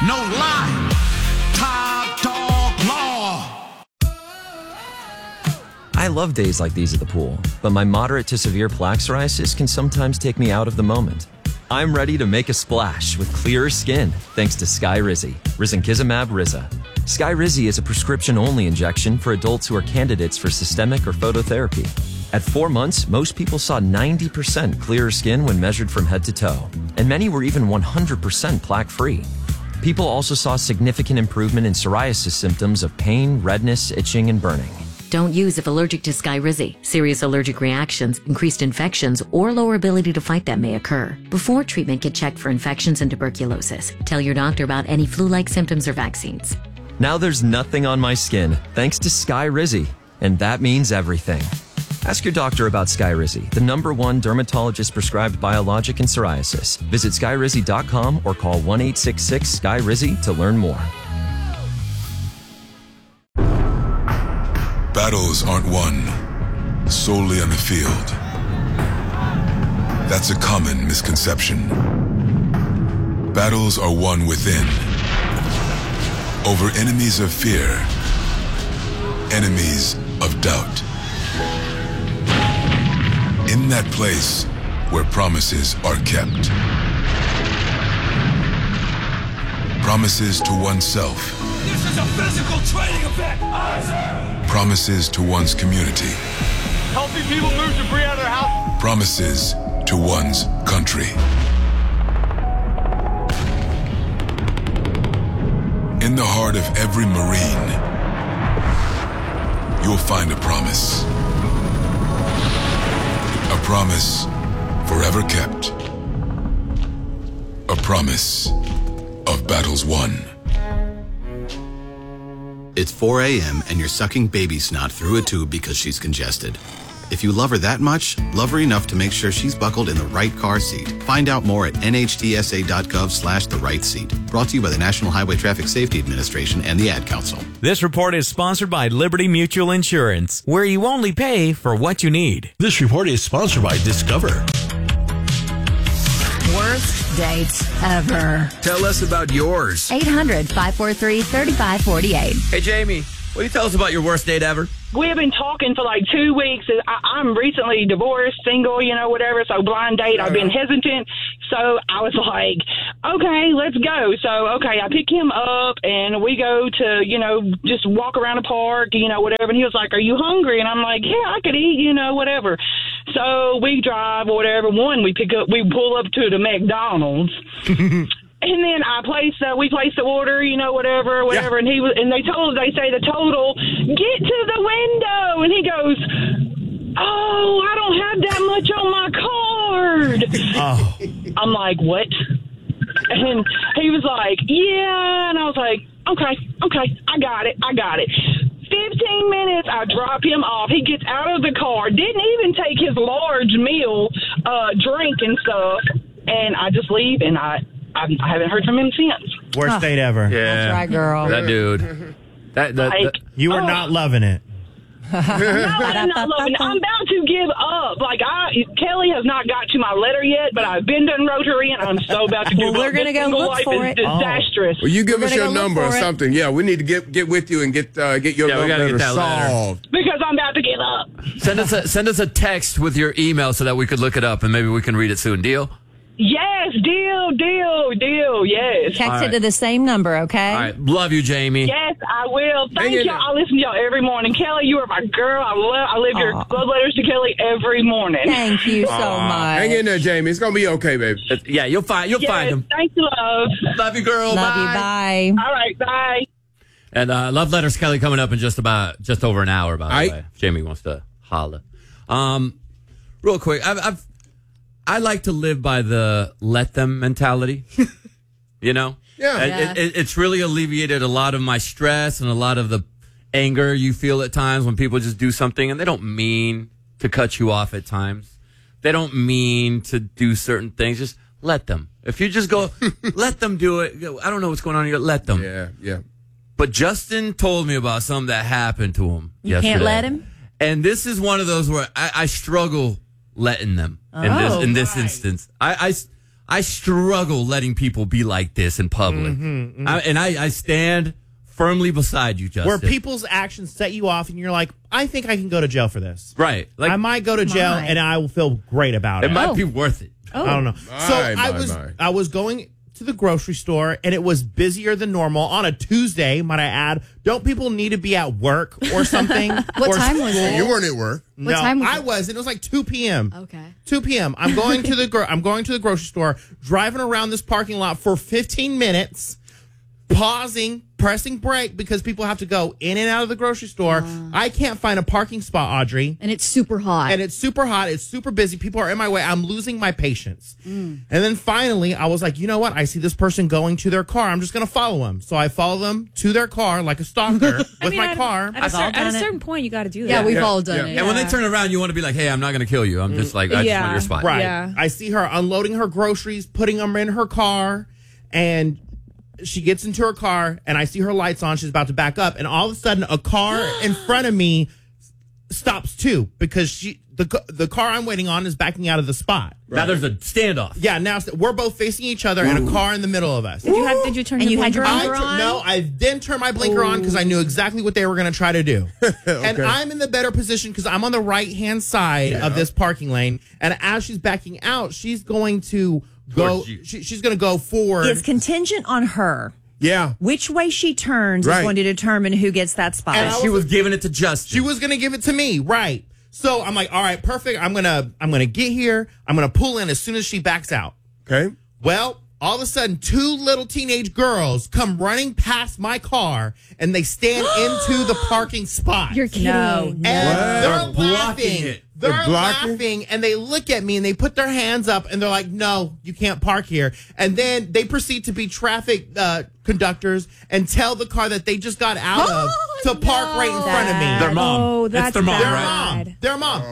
No lie. Top Dog Law. I love days like these at the pool, but my moderate to severe plaque psoriasis can sometimes take me out of the moment. I'm ready to make a splash with clearer skin thanks to Skyrizi, risankizumab Riza. Skyrizi is a prescription-only injection for adults who are candidates for systemic or phototherapy. At 4 months, most people saw 90% clearer skin when measured from head to toe, and many were even 100% plaque-free. People also saw significant improvement in psoriasis symptoms of pain, redness, itching, and burning. Don't use if allergic to Skyrizi. Serious allergic reactions, increased infections, or lower ability to fight them may occur. Before treatment, get checked for infections and tuberculosis. Tell your doctor about any flu-like symptoms or vaccines. Now there's nothing on my skin thanks to Skyrizi, and that means everything. Ask your doctor about Skyrizi, the #1 dermatologist-prescribed biologic in psoriasis. Visit Skyrizi.com or call 1-866-SKYRIZI to learn more. Battles aren't won solely on the field. That's a common misconception. Battles are won within, over enemies of fear, enemies of doubt. In that place where promises are kept. Promises to oneself. This is a physical training event. Promises to one's community. Helping people move debris out of their house. Promises to one's country. In the heart of every Marine, you'll find a promise. A promise forever kept. A promise of battles won. It's 4 a.m. and you're sucking baby snot through a tube because she's congested. If you love her that much, love her enough to make sure she's buckled in the right car seat. Find out more at nhtsa.gov/the right seat. Brought to you by the National Highway Traffic Safety Administration and the Ad Council. This report is sponsored by Liberty Mutual Insurance, where you only pay for what you need. This report is sponsored by Discover. Worst dates ever. Tell us about yours. 800-543-3548. Hey, Jamie, will you tell us about your worst date ever? We have been talking for like 2 weeks. I'm recently divorced, single, whatever. So blind date, I've been hesitant. So I was like, okay, let's go. So, I pick him up and we go to, just walk around the park, whatever. And he was like, are you hungry? And I'm like, yeah, I could eat, whatever. So we drive or whatever. We pull up to the McDonald's. And then we placed the order, whatever, yeah. And they say the total, get to the window. And he goes, oh, I don't have that much on my card. Oh. I'm like, what? And he was like, yeah. And I was like, okay, I got it. 15 minutes, I drop him off. He gets out of the car, didn't even take his large meal, drink and stuff. And I just leave, and I haven't heard from him since. Worst date ever. Yeah. That's right, girl. That dude. You were not loving it. No, I'm not loving it. I'm about to give up. Kelly has not got to my letter yet, but I've been done Rotary, and I'm so about to give up. We're going to go look for it. Disastrous. Well, you give us your number or something. Yeah, we need to get with you and get your letter solved. Because I'm about to give up. Send us a text with your email so that we could look it up, and maybe we can read it soon. Deal? Yes, deal, yes. Text it to the same number, okay? All right, love you, Jamie. Yes, I will. Thank y'all. I listen to y'all every morning. Kelly, you are my girl. I live your love letters to Kelly every morning. Thank you so much. Hang in there, Jamie. It's going to be okay, baby. Yeah, you'll find him. Thank you, love. Love you, girl. Love you, bye. All right, bye. And love letters, Kelly, coming up in just over an hour, by the way. If Jamie wants to holla. Real quick, I like to live by the let them mentality, Yeah. It's really alleviated a lot of my stress and a lot of the anger you feel at times when people just do something and they don't mean to cut you off at times. They don't mean to do certain things. Just let them. If you just go, let them do it. I don't know what's going on here. Let them. Yeah. But Justin told me about something that happened to him yesterday. You can't let him? And this is one of those where I struggle letting them in this instance. I I struggle letting people be like this in public. I stand firmly beside you, Justin. Where people's actions set you off and you're like, I think I can go to jail for this. Right. Like, I might go to jail and I will feel great about it. It might be worth it. I don't know. I was going to the grocery store and it was busier than normal on a Tuesday, might I add. Don't people need to be at work or something? What time was it? You weren't at work. No, I wasn't. It was like 2 p.m. Okay. 2 p.m. I'm going to the grocery store, driving around this parking lot for 15 minutes, pausing, pressing brake because people have to go in and out of the grocery store. I can't find a parking spot, Audrey. And it's super hot. It's super busy. People are in my way. I'm losing my patience. And then finally, I was like, you know what? I see this person going to their car. I'm just going to follow them. So I follow them to their car like a stalker with my car. At a certain point, you got to do that. Yeah, we've all done it. And when they turn around, you want to be like, hey, I'm not going to kill you. I'm just like, I just want your spot. Right. Yeah. I see her unloading her groceries, putting them in her car, and she gets into her car, and I see her lights on. She's about to back up, and all of a sudden, a car in front of me stops too because the car I'm waiting on is backing out of the spot. Now there's a standoff. Yeah, now we're both facing each other and a car in the middle of us. Did you turn your blinker on? No, I didn't turn my blinker on because I knew exactly what they were going to try to do. And I'm in the better position because I'm on the right-hand side of this parking lane, and as she's backing out, she's going to go. She's going to go forward. It's contingent on her. Yeah. Which way she turns is going to determine who gets that spot. And she was giving it to Justin. She was going to give it to me, right? So I'm like, all right, perfect. I'm gonna get here. I'm gonna pull in as soon as she backs out. Okay. Well, all of a sudden, 2 little teenage girls come running past my car, and they stand into the parking spot. You're kidding. And they're blocking it. They're laughing, and they look at me, and they put their hands up, and they're like, no, you can't park here. And then they proceed to be traffic conductors and tell the car that they just got out of to park right in front of me. Their mom. Oh, that's it's their mom, bad. right? Their mom.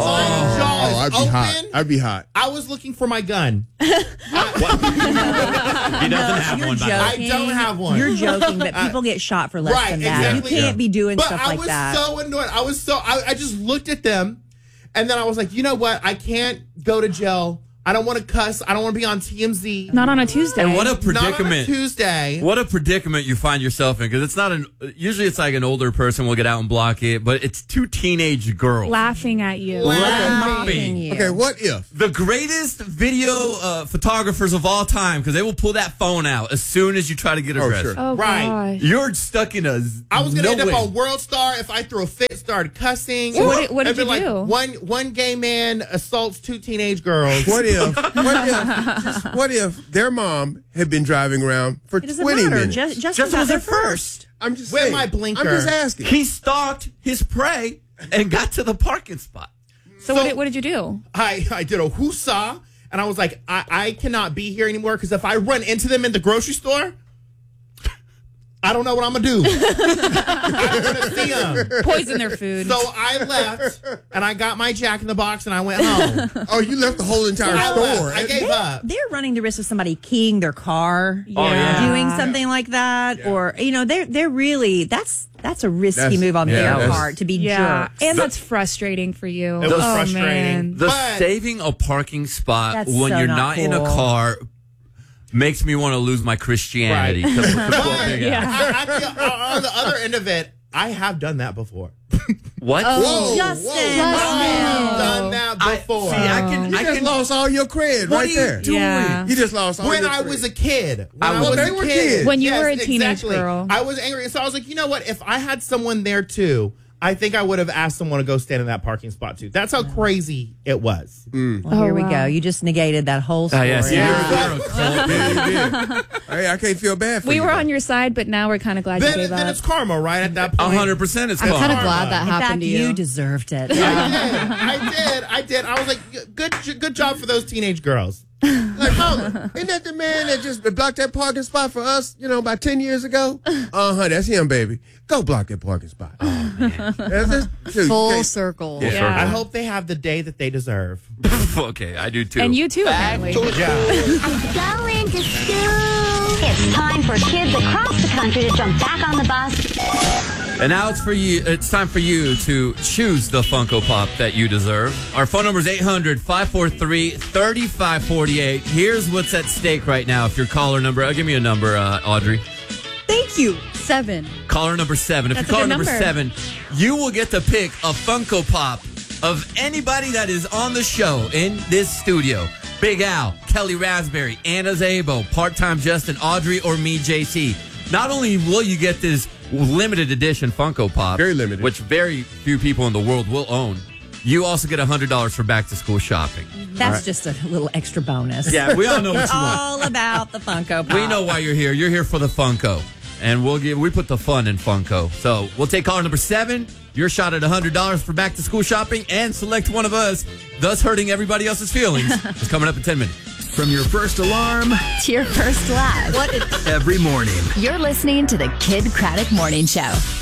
I'd be hot. I'd be hot. I was looking for my gun. He doesn't have one. I don't have one. You're joking, but people get shot for less than that. Exactly. You can't be doing stuff like that. I was so annoyed. I just looked at them, and then I was like, you know what? I can't go to jail. I don't want to cuss. I don't want to be on TMZ. Not on a Tuesday. And what a predicament. Not on a Tuesday. What a predicament you find yourself in. Because it's not usually it's like an older person will get out and block it, but it's 2 teenage girls. Laughing at you. Laughing. Okay, what if? The greatest video photographers of all time, because they will pull that phone out as soon as you try to get arrested. Sure. Oh, Right. gosh. You're stuck in a I was going to end up way. on World Star if I threw a fit, started cussing. So what did you like, do? One gay man assaults 2 teenage girls. What if their mom had been driving around for 20 minutes? Justin was there first. I'm just With saying. my blinker. I'm just asking. He stalked his prey and got to the parking spot. So what did you do? I did a whoosah, and I was like, I cannot be here anymore because if I run into them in the grocery store, I don't know what I'm going to do. I'm going to see them. Poison their food. So I left, and I got my Jack in the Box, and I went home. Oh, you left the whole entire store. I gave up. They're running the risk of somebody keying their car, Yeah. doing something like that, or they're really that's a risky move on their part to be jerks. And that's frustrating for you. It was frustrating. Man. The saving a parking spot That's when so you're not not in a cool. car makes me want to lose my Christianity. Right. To pull But big out. I feel, on the other end of it, I have done that before. What? Oh, Justin. I have done that before. You just lost all your cred What right are you there. doing? Yeah. You just lost all When your I cred. was a kid. They were kids. When you were a teenage girl. I was angry. So I was like, you know what? If I had someone there too, I think I would have asked someone to go stand in that parking spot too. That's how crazy it was. Well, here we go. You just negated that whole story. Yes, Hey, I can't feel bad for We you. were on your side, but now we're kind of glad you gave Then up. it's karma, right? At that point. 100% it's I'm kind of karma. glad that In happened fact, to you. you deserved it. I did. I was like, good job for those teenage girls. Like, oh, isn't that the man that just blocked that parking spot for us, about 10 years ago? That's him, baby. Go block that parking spot. Oh, man. Full circle. Yeah. I hope they have the day that they deserve. Okay, I do too. And you too, apparently. Yeah. I'm going to school. It's time for kids across the country to jump back on the bus. And now it's for you. It's time for you to choose the Funko Pop that you deserve. Our phone number is 800-543-3548. Here's what's at stake right now. If you're caller number, give me a number, Audrey. Thank you. 7. Caller number 7. If That's you're caller a good number number. 7, you will get to pick a Funko Pop of anybody that is on the show in this studio. Big Al, Kelly Raspberry, Anna Zabo, Part-Time Justin, Audrey, or me, JT. Not only will you get this limited edition Funko Pop, very limited, which very few people in the world will own, you also get $100 for back to school shopping. That's just a little extra bonus. Yeah, we all know what you want. All about the Funko Pop. We know why you're here. You're here for the Funko. And we put the fun in Funko. So we'll take caller number 7. Your shot at $100 for back to school shopping and select one of us, thus hurting everybody else's feelings. It's coming up in 10 minutes. From your first alarm To your first laugh. every morning. You're listening to the Kid Craddock Morning Show.